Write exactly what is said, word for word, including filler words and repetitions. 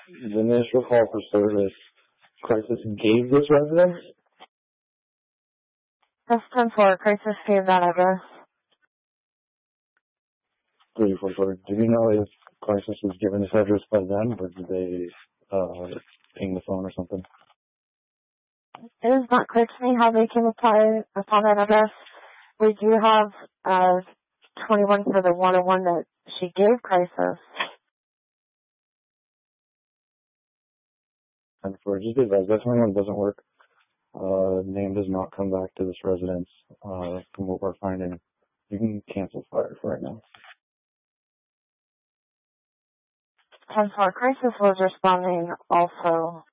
The initial call for service, Crisis gave this residence? That's ten four. Crisis gave that address. three four four. Do you know if Crisis was given this address by them, or did they uh, ping the phone or something? It is not clear to me how they came upon, upon that address. We do have uh, twenty-one for the one oh one that she gave Crisis. And for just advise, that twenty-one doesn't work. Uh, name does not come back to this residence uh, from what we're finding. You can cancel fire for right now. ten four. Crisis was responding also